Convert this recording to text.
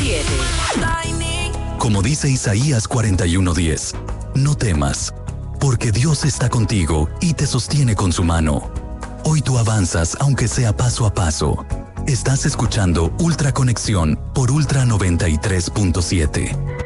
97.7. Como dice Isaías 41:10, no temas, porque Dios está contigo y te sostiene con su mano. Hoy tú avanzas, aunque sea paso a paso. Estás escuchando Ultra Conexión por Ultra 93.7.